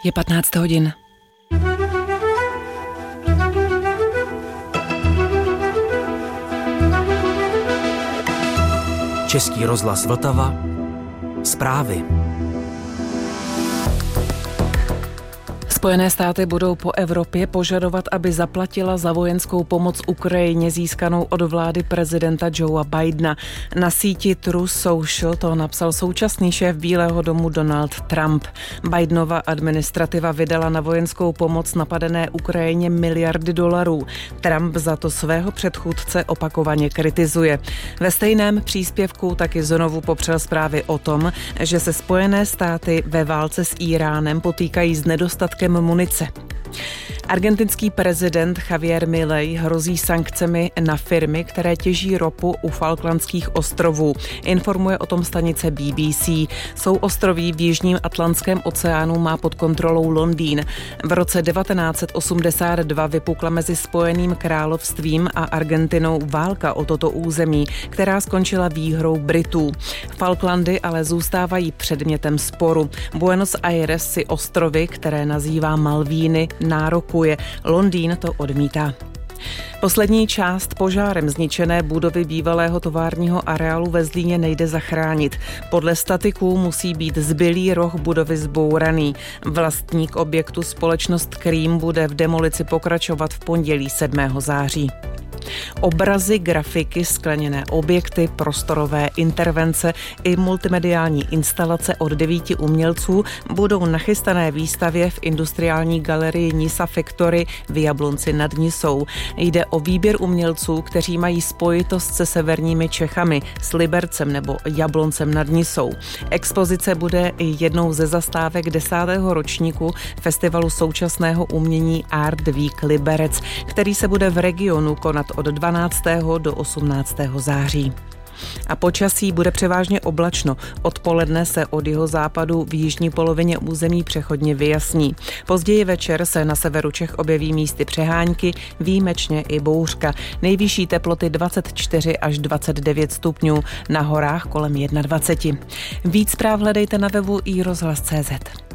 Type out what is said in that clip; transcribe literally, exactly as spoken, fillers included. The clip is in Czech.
Je patnáct hodin. Český rozhlas Vltava. Zprávy. Spojené státy budou po Evropě požadovat, aby zaplatila za vojenskou pomoc Ukrajině získanou od vlády prezidenta Joea Bidena. Na síti Truth Social to napsal současný šéf Bílého domu Donald Trump. Bidenova administrativa vydala na vojenskou pomoc napadené Ukrajině miliardy dolarů. Trump za to svého předchůdce opakovaně kritizuje. Ve stejném příspěvku taky znovu popřel zprávy o tom, že se Spojené státy ve válce s Íránem potýkají s nedostatkem munice. Argentinský prezident Javier Milei hrozí sankcemi na firmy, které těží ropu u Falklandských ostrovů. Informuje o tom stanice B B C. Souostroví v jižním Atlantském oceánu má pod kontrolou Londýn. V roce devatenáct osmdesát dva vypukla mezi Spojeným královstvím a Argentinou válka o toto území, která skončila výhrou Britů. Falklandy ale zůstávají předmětem sporu. Buenos Aires si ostrovy, které nazývá Malvíny, nárokuje. Londýn to odmítá. Poslední část požárem zničené budovy bývalého továrního areálu ve Zlíně nejde zachránit. Podle statiků musí být zbylý roh budovy zbouraný. Vlastník objektu společnost Cream bude v demolici pokračovat v pondělí sedmého září. Obrazy, grafiky, skleněné objekty, prostorové intervence i multimediální instalace od devíti umělců budou na chystané výstavě v industriální galerii Nisa Factory v Jablonci nad Nisou. Jde o výběr umělců, kteří mají spojitost se severními Čechami, s Libercem nebo Jabloncem nad Nisou. Expozice bude jednou ze zastávek desátého ročníku Festivalu současného umění Art Week Liberec, který se bude v regionu konat od dvanáctého do osmnáctého září. A počasí bude převážně oblačno. Odpoledne se od jihozápadu v jižní polovině území přechodně vyjasní. Později večer se na severu Čech objeví místy přehánky, výjimečně i bouřka. Nejvyšší teploty dvacet čtyři až dvacet devět stupňů, na horách kolem dvacet jedna. Víc zpráv hledejte na webu i rozhlas tečka cé zet.